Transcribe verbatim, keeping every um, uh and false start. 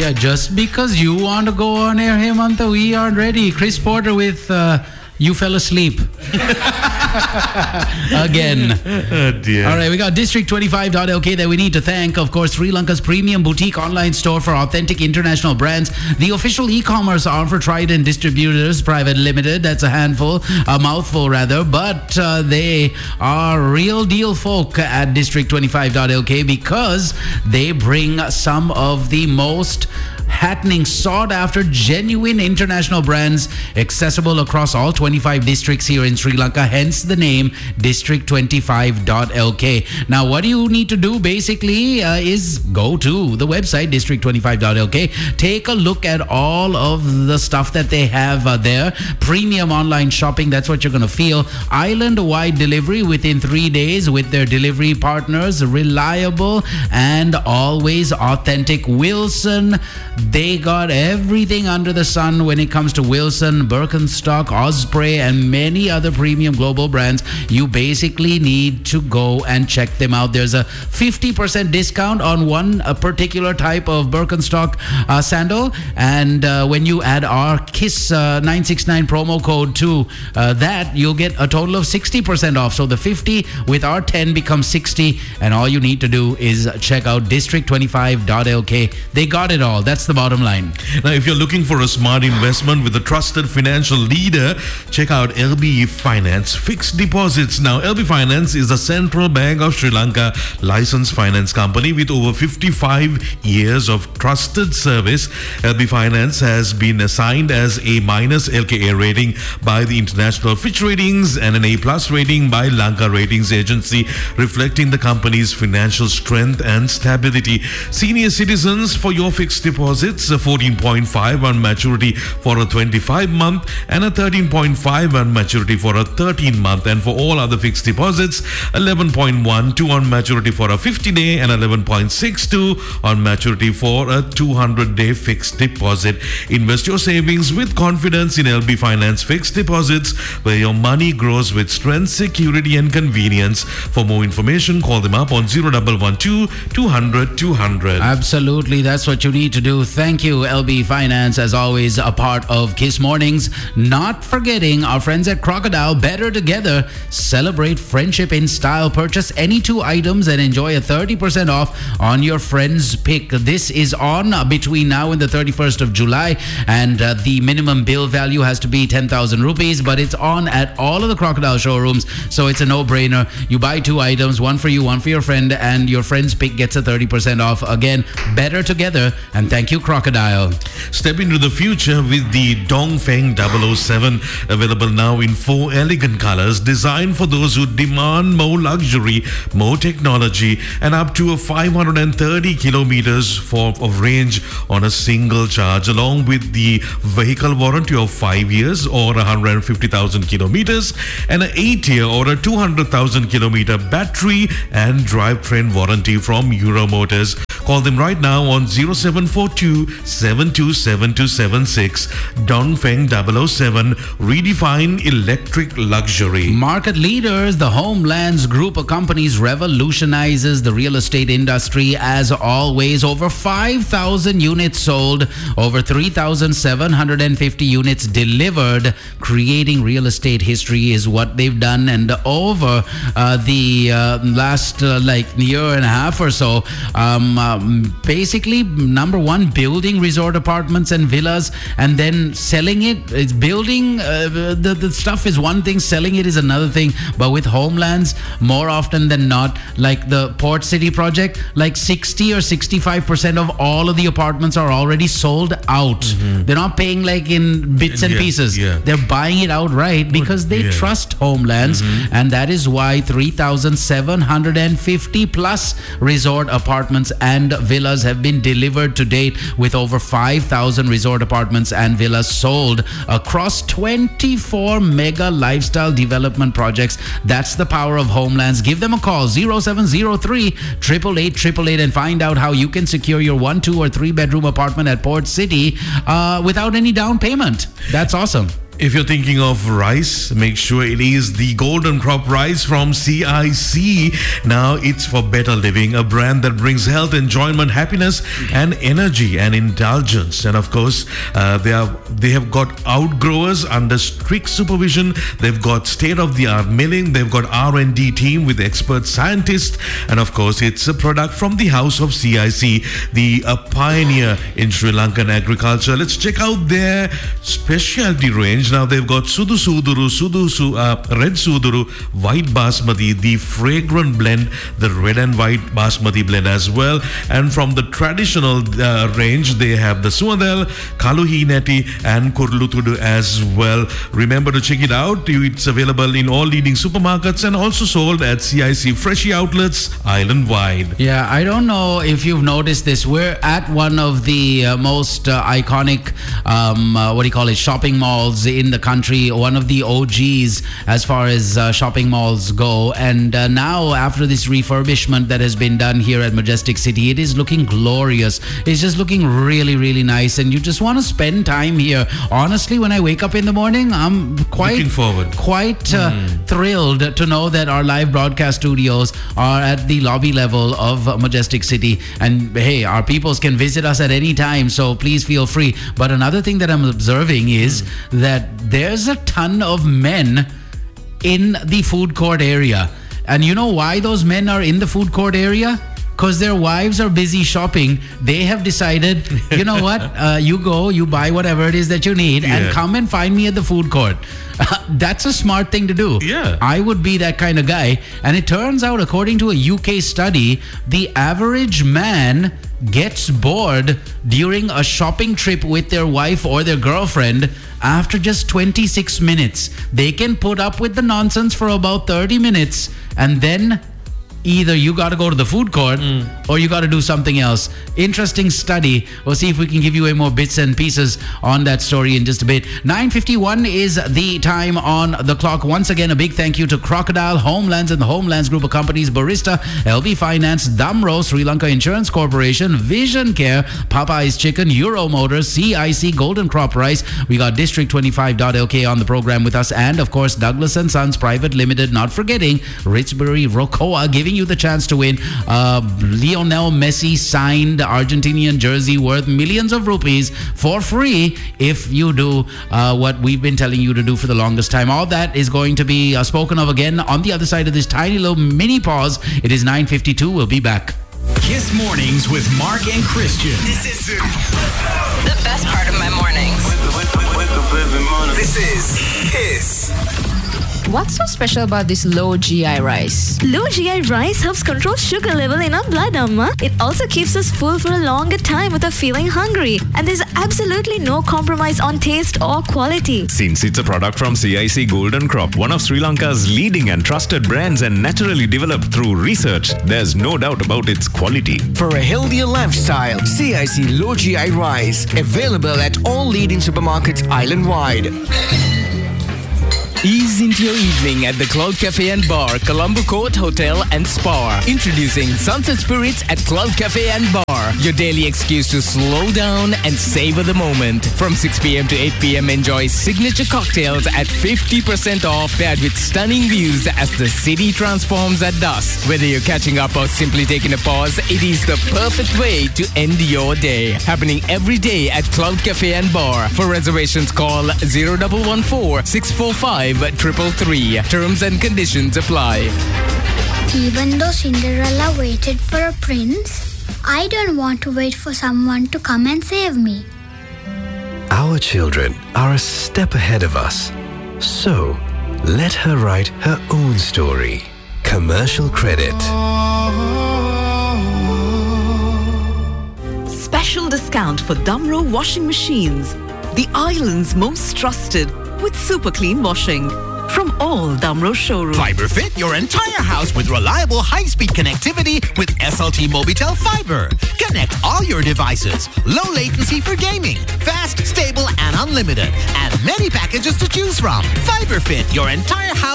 yeah, just because you want to go on air, Hemanta, we aren't ready. Chris Porter with uh, You Fell Asleep. Again. Oh dear. All right, we got District twenty-five dot L K that we need to thank. Of course, Sri Lanka's premium boutique online store for authentic international brands. The official e-commerce arm for Trident Distributors Private Limited. That's a handful, a mouthful rather. But uh, they are real deal folk at District twenty-five dot L K because they bring some of the most happening, sought after, genuine international brands accessible across all twenty-five districts here in Sri Lanka, hence the name District twenty-five dot L K. Now, what you need to do basically uh, is go to the website District twenty-five dot L K, take a look at all of the stuff that they have uh, there. Premium online shopping, that's what you're going to feel. Island-wide delivery within three days with their delivery partners, reliable and always authentic. Wilson, they got everything under the sun when it comes to Wilson, Birkenstock, Osprey, and many other premium global brands. You basically need to go and check them out. There's a fifty percent discount on one a particular type of Birkenstock uh, sandal, and uh, when you add our KISS uh, nine six nine promo code to uh, that, you'll get a total of sixty percent off. So the fifty with our ten becomes sixty, and all you need to do is check out District twenty-five dot L K. They got it all. That's the bottom line. Now, if you're looking for a smart investment with a trusted financial leader, check out L B E Finance Fixed Deposits. Now, L B Finance is the Central Bank of Sri Lanka licensed finance company with over fifty-five years of trusted service. L B Finance has been assigned as a minus L K A rating by the International Fitch Ratings and an A plus rating by Lanka Ratings Agency, reflecting the company's financial strength and stability. Senior citizens, for your fixed deposits, a fourteen point five on maturity for a twenty-five month and a thirteen point five on maturity for a thirteen month, and for all other fixed deposits, eleven point one two on maturity for a fifty day and eleven point six two on maturity for a two hundred day fixed deposit. Invest your savings with confidence in L B Finance Fixed Deposits, where your money grows with strength, security and convenience. For more information, call them up on zero one one two two hundred two hundred. Absolutely, that's what you need to do. Thank you, L B Finance, as always, a part of KISS Mornings. Not forgetting our friends at Crocodile. Better together. Celebrate friendship in style. Purchase any two items and enjoy a thirty percent off on your friend's pick. This is on between now and the thirty-first of July, and uh, the minimum bill value has to be ten thousand rupees, but it's on at all of the Crocodile showrooms, so it's a no-brainer. You buy two items, one for you, one for your friend, and your friend's pick gets a thirty percent off. Again, better together, and thank you, Crocodile. Step into the future with the Dongfeng double oh seven, available now in four elegant colors, designed for those who demand more luxury, more technology, and up to a five hundred thirty kilometers for, of range on a single charge, along with the vehicle warranty of five years or one hundred fifty thousand kilometers, and an eight year or a two hundred thousand kilometer battery and drivetrain warranty from Euro Motors. Call them right now on zero seven four two seven two seven two seven six. Dongfeng double oh seven, redefine electric luxury. Market leaders, the Homelands Group of companies revolutionizes the real estate industry. As always, over five thousand units sold, over three thousand seven hundred fifty units delivered. Creating real estate history is what they've done, and over uh, the uh, last uh, like year and a half or so, um, um, basically number one, building resort apartments and villas and then selling it. It's building uh, the, the stuff is one thing, selling it is another thing. But with Homelands, more often than not, like the Port City project, like sixty or sixty-five percent of all of the apartments are already sold out. Mm-hmm. They're not paying like in bits and yeah, pieces. Yeah. They're buying it outright because they yeah. trust Homelands. Mm-hmm. And that is why three thousand seven hundred fifty plus resort apartments and villas have been delivered to date, with over five thousand resort apartments and villas sold across twenty-four mega lifestyle development projects. That's the power of Homelands. Give them a call, zero seven zero three, eight eight eight, eight eight eight, and find out how you can secure your one, two, or three bedroom apartment at Port City uh, without any down payment. That's awesome. If you're thinking of rice, make sure it is the Golden Crop Rice from C I C. Now it's for better living, a brand that brings health, enjoyment, happiness, and energy and indulgence. And of course, uh, they are they have got outgrowers under strict supervision. They've got state-of-the-art milling. They've got R and D team with expert scientists, and of course, it's a product from the house of C I C, the a pioneer in Sri Lankan agriculture. Let's check out their specialty range. Now they've got Sudu Suduru, Sudu Su, uh, Red Suduru, White Basmati, the fragrant blend, the red and white Basmati blend as well. And from the traditional uh, range, they have the Suadel, Kaluhi Neti, and Kurlutudu as well. Remember to check it out. It's available in all leading supermarkets and also sold at C I C Freshie outlets island-wide. Yeah, I don't know if you've noticed this. We're at one of the uh, most uh, iconic, um, uh, what do you call it, shopping malls in the country, one of the O Gs as far as uh, shopping malls go. And uh, now, after this refurbishment that has been done here at Majestic City, it is looking glorious. It's just looking really, really nice. And you just want to spend time here. Honestly, when I wake up in the morning, I'm quite Looking forward. quite uh, Mm. thrilled to know that our live broadcast studios are at the lobby level of uh, Majestic City. And hey, our peoples can visit us at any time, so please feel free. But another thing that I'm observing is mm. that there's a ton of men in the food court area. And you know why those men are in the food court area? Because their wives are busy shopping. They have decided, you know what? Uh, you go, you buy whatever it is that you need, Yeah. and come and find me at the food court. Uh, that's a smart thing to do. Yeah. I would be that kind of guy. And it turns out, according to a U K study, the average man gets bored during a shopping trip with their wife or their girlfriend after just twenty-six minutes. They can put up with the nonsense for about thirty minutes, and then either you got to go to the food court mm. or you got to do something else. Interesting study. We'll see if we can give you away more bits and pieces on that story in just a bit. nine fifty-one is the time on the clock. Once again, a big thank you to Crocodile, Homelands and the Homelands Group of Companies, Barista, L B Finance, Damro, Sri Lanka Insurance Corporation, Vision Care, Popeye's Chicken, Euro Motors, C I C, Golden Crop Rice. We got District twenty-five dot L K on the program with us, and of course Douglas and Sons Private Limited, not forgetting Richbury Rocoa, giving you the chance to win uh, Lionel Messi signed Argentinian jersey worth millions of rupees for free if you do uh, what we've been telling you to do for the longest time. All that is going to be uh, spoken of again on the other side of this tiny little mini pause. It is nine fifty-two. We'll be back. Kiss Mornings with Mark and Christian. This is The best part of my mornings. This is Kiss. What's so special about this low G I rice? Low G I rice helps control sugar level in our blood, Amma. It also keeps us full for a longer time without feeling hungry. And there's absolutely no compromise on taste or quality. Since it's a product from C I C Golden Crop, one of Sri Lanka's leading and trusted brands and naturally developed through research, there's no doubt about its quality. For a healthier lifestyle, C I C Low G I Rice, available at all leading supermarkets island-wide. Ease into your evening at the Cloud Cafe and Bar, Colombo Court Hotel and Spa. Introducing Sunset Spirits at Cloud Cafe and Bar. Your daily excuse to slow down and savor the moment. From six p.m. to eight p.m. enjoy signature cocktails at fifty percent off, paired with stunning views as the city transforms at dusk. Whether you're catching up or simply taking a pause, it is the perfect way to end your day. Happening every day at Cloud Cafe and Bar. For reservations, call zero one one four, six four five, triple three. Terms and conditions apply. Even though Cinderella waited for a prince, I don't want to wait for someone to come and save me. Our children are a step ahead of us. So, let her write her own story. Commercial credit. Special discount for Damro washing machines. The island's most trusted with super clean washing. From all Damro showrooms. Fiber fit your entire house with reliable high-speed connectivity with S L T Mobitel Fiber. Connect all your devices. Low latency for gaming. Fast, stable, and unlimited. And many packages to choose from. Fiber fit your entire house